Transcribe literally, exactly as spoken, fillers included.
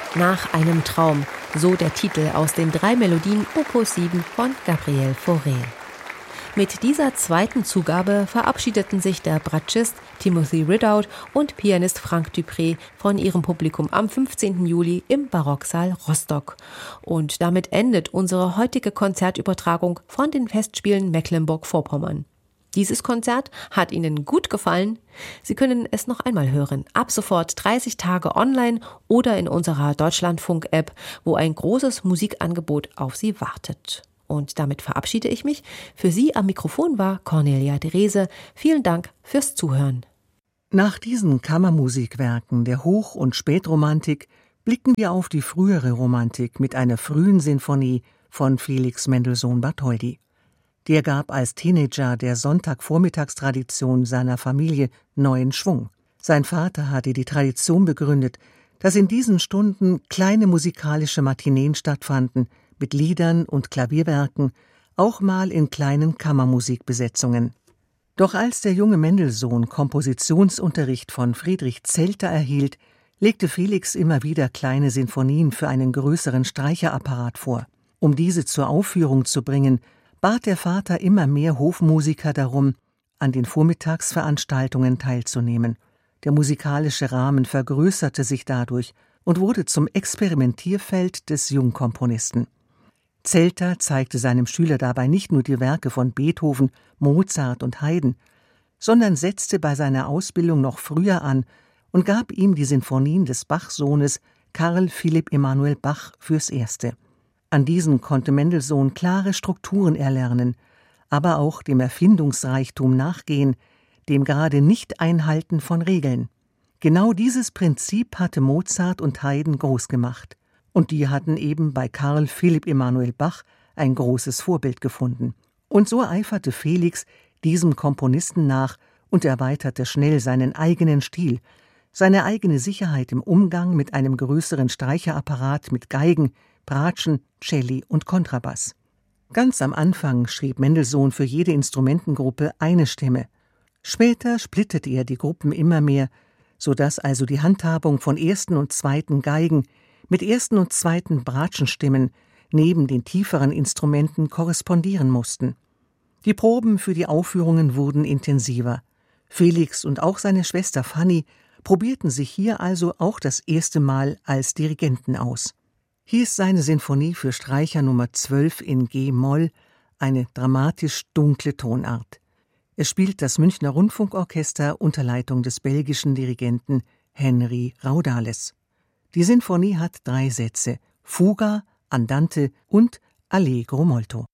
Nach einem Traum, so der Titel aus den drei Melodien Opus sieben von Gabriel Fauré. Mit dieser zweiten Zugabe verabschiedeten sich der Bratschist Timothy Ridout und Pianist Frank Dupré von ihrem Publikum am fünfzehnten Juli im Barocksaal Rostock. Und damit endet unsere heutige Konzertübertragung von den Festspielen Mecklenburg-Vorpommern. Dieses Konzert hat Ihnen gut gefallen? Sie können es noch einmal hören. Ab sofort dreißig Tage online oder in unserer Deutschlandfunk-App, wo ein großes Musikangebot auf Sie wartet. Und damit verabschiede ich mich. Für Sie am Mikrofon war Cornelia Drese. Vielen Dank fürs Zuhören. Nach diesen Kammermusikwerken der Hoch- und Spätromantik blicken wir auf die frühere Romantik mit einer frühen Sinfonie von Felix Mendelssohn Bartholdy. Der gab als Teenager der Sonntagvormittagstradition seiner Familie neuen Schwung. Sein Vater hatte die Tradition begründet, dass in diesen Stunden kleine musikalische Matineen stattfanden, mit Liedern und Klavierwerken, auch mal in kleinen Kammermusikbesetzungen. Doch als der junge Mendelssohn Kompositionsunterricht von Friedrich Zelter erhielt, legte Felix immer wieder kleine Sinfonien für einen größeren Streicherapparat vor. Um diese zur Aufführung zu bringen, bat der Vater immer mehr Hofmusiker darum, an den Vormittagsveranstaltungen teilzunehmen. Der musikalische Rahmen vergrößerte sich dadurch und wurde zum Experimentierfeld des Jungkomponisten. Zelter zeigte seinem Schüler dabei nicht nur die Werke von Beethoven, Mozart und Haydn, sondern setzte bei seiner Ausbildung noch früher an und gab ihm die Sinfonien des Bach-Sohnes Karl Philipp Emanuel Bach fürs Erste. An diesen konnte Mendelssohn klare Strukturen erlernen, aber auch dem Erfindungsreichtum nachgehen, dem gerade Nicht-Einhalten von Regeln. Genau dieses Prinzip hatte Mozart und Haydn groß gemacht. Und die hatten eben bei Karl Philipp Emanuel Bach ein großes Vorbild gefunden. Und so eiferte Felix diesem Komponisten nach und erweiterte schnell seinen eigenen Stil, seine eigene Sicherheit im Umgang mit einem größeren Streicherapparat mit Geigen, Bratschen, Celli und Kontrabass. Ganz am Anfang schrieb Mendelssohn für jede Instrumentengruppe eine Stimme. Später splittete er die Gruppen immer mehr, sodass also die Handhabung von ersten und zweiten Geigen mit ersten und zweiten Bratschenstimmen neben den tieferen Instrumenten korrespondieren mussten. Die Proben für die Aufführungen wurden intensiver. Felix und auch seine Schwester Fanny probierten sich hier also auch das erste Mal als Dirigenten aus. Hier ist seine Sinfonie für Streicher Nummer zwölf in G-Moll, eine dramatisch dunkle Tonart. Es spielt das Münchner Rundfunkorchester unter Leitung des belgischen Dirigenten Henry Raudales. Die Sinfonie hat drei Sätze: Fuga, Andante und Allegro molto.